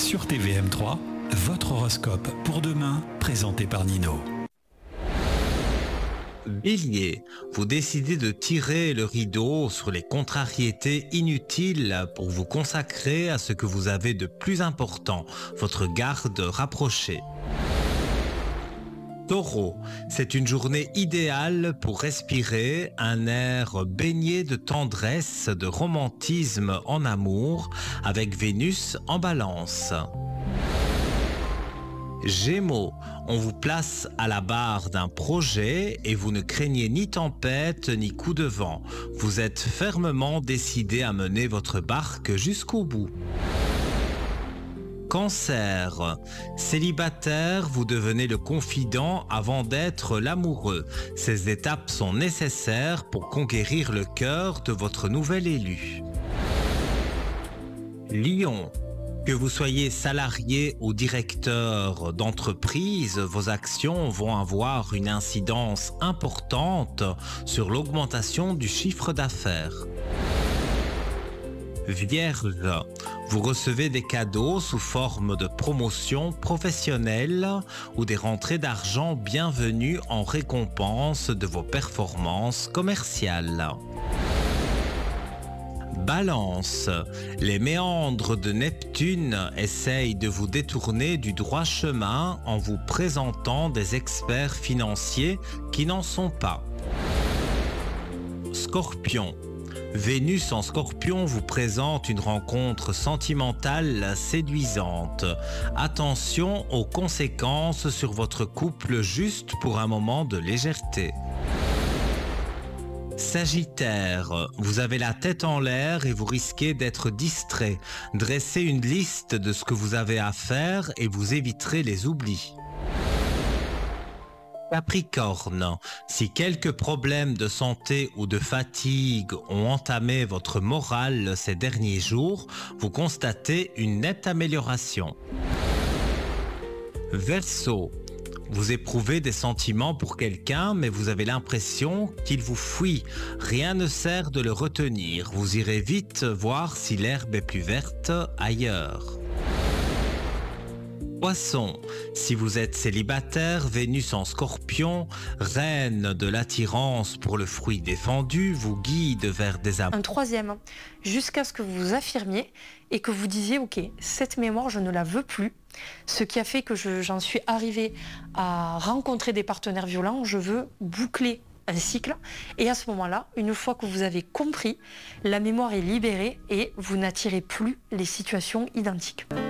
Sur TVM3, votre horoscope pour demain, présenté par Nino. Bélier, vous décidez de tirer le rideau sur les contrariétés inutiles pour vous consacrer à ce que vous avez de plus important, votre garde rapprochée. Taureau, c'est une journée idéale pour respirer un air baigné de tendresse, de romantisme en amour, avec Vénus en balance. Gémeaux, on vous place à la barre d'un projet et vous ne craignez ni tempête ni coup de vent. Vous êtes fermement décidé à mener votre barque jusqu'au bout. Cancer, célibataire, vous devenez le confident avant d'être l'amoureux. Ces étapes sont nécessaires pour conquérir le cœur de votre nouvel élu. Lion, que vous soyez salarié ou directeur d'entreprise, vos actions vont avoir une incidence importante sur l'augmentation du chiffre d'affaires. Vierge, vous recevez des cadeaux sous forme de promotions professionnelles ou des rentrées d'argent bienvenues en récompense de vos performances commerciales. Balance, les méandres de Neptune essayent de vous détourner du droit chemin en vous présentant des experts financiers qui n'en sont pas. Scorpion, Vénus en Scorpion vous présente une rencontre sentimentale séduisante. Attention aux conséquences sur votre couple juste pour un moment de légèreté. Sagittaire, vous avez la tête en l'air et vous risquez d'être distrait. Dressez une liste de ce que vous avez à faire et vous éviterez les oublis. Capricorne, si quelques problèmes de santé ou de fatigue ont entamé votre morale ces derniers jours, vous constatez une nette amélioration. Verseau, vous éprouvez des sentiments pour quelqu'un, mais vous avez l'impression qu'il vous fuit. Rien ne sert de le retenir. Vous irez vite voir si l'herbe est plus verte ailleurs. Poisson, si vous êtes célibataire, Vénus en Scorpion, reine de l'attirance pour le fruit défendu, vous guide vers des amours. Un troisième, jusqu'à ce que vous vous affirmiez et que vous disiez « Ok, cette mémoire, je ne la veux plus ». Ce qui a fait que j'en suis arrivée à rencontrer des partenaires violents, je veux boucler un cycle. Et à ce moment-là, une fois que vous avez compris, la mémoire est libérée et vous n'attirez plus les situations identiques.